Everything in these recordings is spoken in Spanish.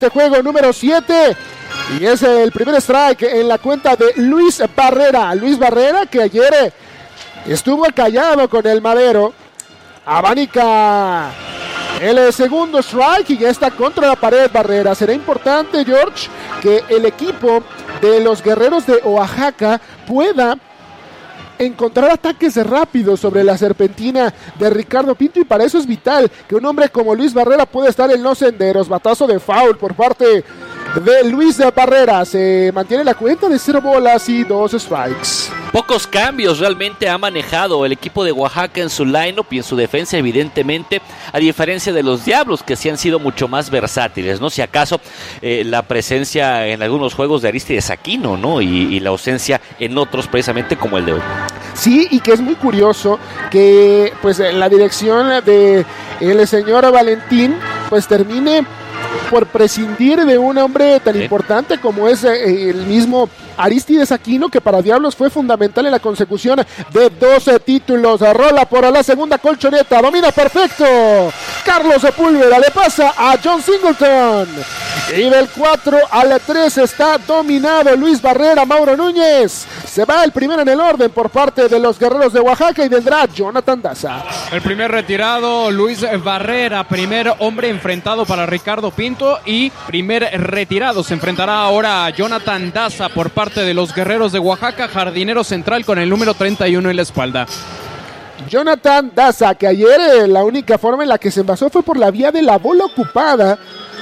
juego número 7. Y es el primer strike en la cuenta de Luis Barrera. Luis Barrera, que ayer estuvo callado con el madero. Abanica el segundo strike y ya está contra la pared Barrera. Será importante, George, que el equipo de los Guerreros de Oaxaca pueda encontrar ataques rápidos sobre la serpentina de Ricardo Pinto, y para eso es vital que un hombre como Luis Barrera pueda estar en los senderos. Batazo de foul por parte de Luis Barrera. Se mantiene la cuenta de 0 bolas y 2 strikes. Pocos cambios realmente ha manejado el equipo de Oaxaca en su line-up y en su defensa, evidentemente, a diferencia de los Diablos, que sí han sido mucho más versátiles, ¿no? Si acaso la presencia en algunos juegos de Aristides Aquino, ¿no? Y la ausencia en otros, precisamente como el de hoy. Sí, y que es muy curioso que pues la dirección de el señor Valentín pues termine por prescindir de un hombre tan importante como es el mismo Aristides Aquino, que para Diablos fue fundamental en la consecución de 12 títulos. Rola por la segunda colchoneta, domina perfecto Carlos Sepúlveda, le pasa a John Singleton, y del 4 al 3 está dominado Luis Barrera. Mauro Núñez se va el primero en el orden por parte de los Guerreros de Oaxaca, y vendrá Jonathan Daza. El primer retirado, Luis Barrera, primer hombre enfrentado para Ricardo Pinto, y primer retirado se enfrentará ahora a Jonathan Daza por parte de los Guerreros de Oaxaca, jardinero central con el número 31 en la espalda. Jonathan Daza, que ayer la única forma en la que se envasó fue por la vía de la bola ocupada,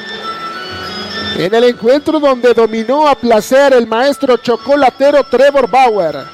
en el encuentro donde dominó a placer el maestro chocolatero Trevor Bauer.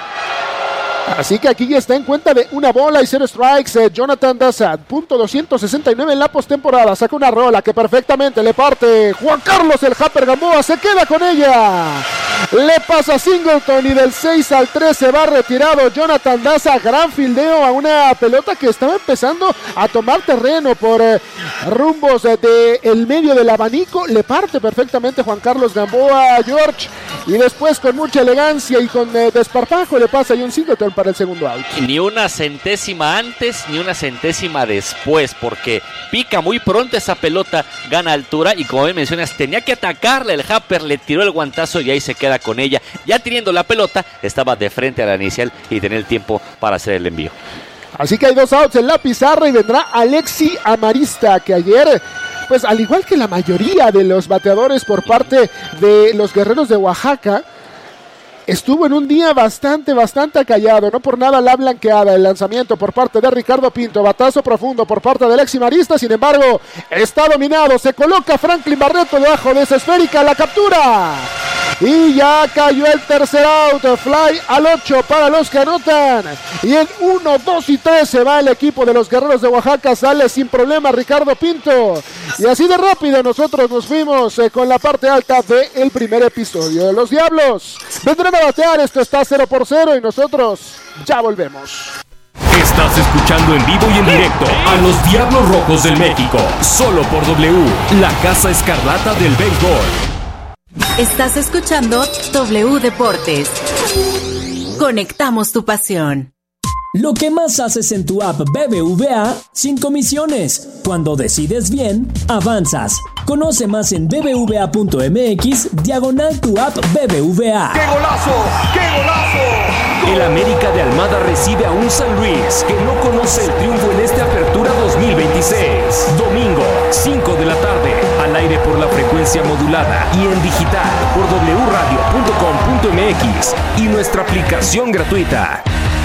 Así que aquí ya está en cuenta de 1 bola y 0 strikes. Jonathan Daza, punto 269 en la postemporada. Saca una rola que perfectamente le parte Juan Carlos el Japper Gamboa, se queda con ella. Le pasa a Singleton, y del 6 al 3 se va retirado Jonathan Daza. Gran fildeo a una pelota que estaba empezando a tomar terreno por rumbos del medio del abanico. Le parte perfectamente Juan Carlos Gamboa, George, y después con mucha elegancia y con desparpajo le pasa a John Singleton para el segundo out. Ni una centésima antes ni una centésima después, porque pica muy pronto esa pelota, gana altura, y como bien mencionas, tenía que atacarle el Japper, le tiró el guantazo y ahí se queda con ella. Ya teniendo la pelota, estaba de frente a la inicial y tenía el tiempo para hacer el envío. Así que hay 2 outs en la pizarra y vendrá Alexi Amarista, que ayer, pues al igual que la mayoría de los bateadores por parte de los Guerreros de Oaxaca, estuvo en un día bastante callado. No por nada la blanqueada. El lanzamiento por parte de Ricardo Pinto, batazo profundo por parte de Alexi Marista. Sin embargo, está dominado. Se coloca Franklin Barreto debajo de esa esférica, la captura, y ya cayó el tercer out. Fly al 8 para los que anotan, y en 1, 2 y 3 se va el equipo de los Guerreros de Oaxaca. Sale sin problema Ricardo Pinto, y así de rápido nosotros nos fuimos con la parte alta del primer episodio. Los Diablos vendrán a batear. Esto está 0-0 y nosotros ya volvemos. Estás escuchando en vivo y en directo a los Diablos Rojos del México, solo por W, la Casa Escarlata del béisbol. Estás escuchando W Deportes. Conectamos tu pasión. Lo que más haces en tu app BBVA sin comisiones. Cuando decides bien, avanzas. Conoce más en bbva.mx/tu app BBVA. ¡Qué golazo! ¡Qué golazo! El América de Almada recibe a un San Luis que no conoce el triunfo en esta apertura 2026. Domingo, 5 de la tarde, al aire por la frecuencia modulada y en digital por wradio.com.mx y nuestra aplicación gratuita.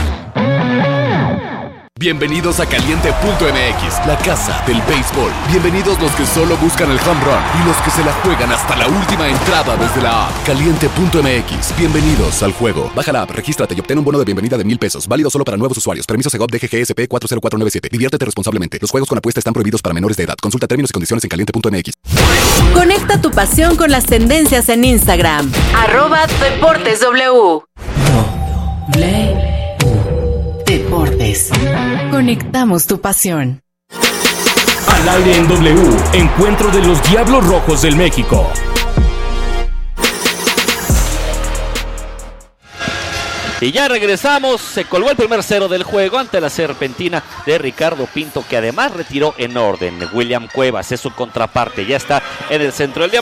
Bienvenidos a Caliente.mx, la casa del béisbol. Bienvenidos los que solo buscan el home run y los que se la juegan hasta la última entrada desde la app. Caliente.mx, bienvenidos al juego. Baja la app, regístrate y obtén un bono de bienvenida de $1,000. Válido solo para nuevos usuarios. Permiso Segov DGGSP 40497. Diviértete responsablemente. Los juegos con apuesta están prohibidos para menores de edad. Consulta términos y condiciones en Caliente.mx. Conecta tu pasión con las tendencias en Instagram. @DeportesW. Deportes. Conectamos tu pasión. Al aire en W, encuentro de los Diablos Rojos del México. Y ya regresamos, se colgó el primer 0 del juego ante la serpentina de Ricardo Pinto, que además retiró en orden. William Cuevas es su contraparte, ya está en el centro del